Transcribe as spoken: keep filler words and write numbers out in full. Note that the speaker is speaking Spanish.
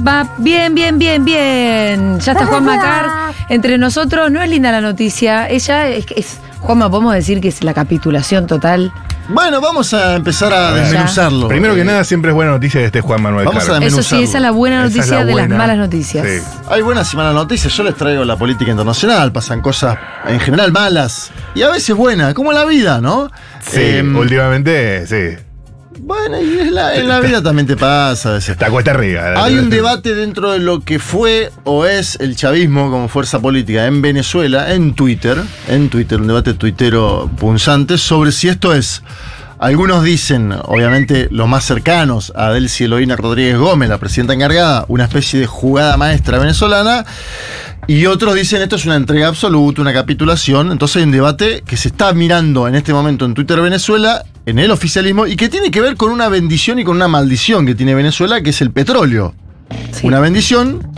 va bien, bien, bien, bien. Ya está Juan Macar entre nosotros. No es linda la noticia. Ella es, es Juanma, podemos decir que es la capitulación total. Bueno, vamos a empezar a desmenuzarlo. Primero que nada, siempre es buena noticia que esté Juan Manuel Vamos Carr. a Eso sí, esa es la buena noticia Esa es la de buena. las malas noticias. Sí. Hay buenas y malas noticias. Yo les traigo la política internacional. Pasan cosas en general malas y a veces buenas, como en la vida, ¿no? Sí, Eh, últimamente, sí. Bueno, y en la, en la vida también te pasa a veces. Está cuesta arriba. Hay un debate dentro de lo que fue o es el chavismo como fuerza política en Venezuela, en Twitter, en Twitter, un debate tuitero punzante sobre si esto es. Algunos dicen, obviamente los más cercanos a Delcy Eloína Rodríguez Gómez, la presidenta encargada, una especie de jugada maestra venezolana, y otros dicen esto es una entrega absoluta, una capitulación. Entonces hay un debate que se está mirando en este momento en Twitter Venezuela, en el oficialismo, y que tiene que ver con una bendición y con una maldición que tiene Venezuela, que es el petróleo. Sí. Una bendición